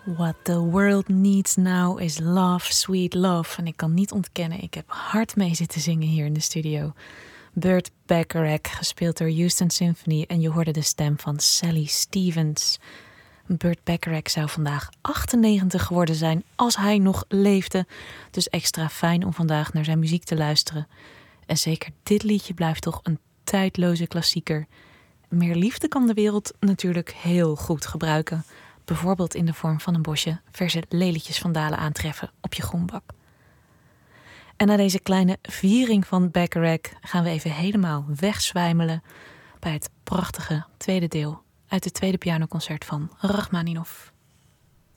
What the world needs now is love, sweet love. En ik kan niet ontkennen, ik heb hard mee zitten zingen hier in de studio. Burt Bacharach, gespeeld door Houston Symphony. En je hoorde de stem van Sally Stevens. Burt Bacharach zou vandaag 98 geworden zijn als hij nog leefde. Dus extra fijn om vandaag naar zijn muziek te luisteren. En zeker dit liedje blijft toch een tijdloze klassieker. Meer liefde kan de wereld natuurlijk heel goed gebruiken. Bijvoorbeeld in de vorm van een bosje verse lelietjes van Dalen aantreffen op je groenbak. En na deze kleine viering van Bacharach gaan we even helemaal wegzwijmelen bij het prachtige tweede deel uit het tweede pianoconcert van Rachmaninoff.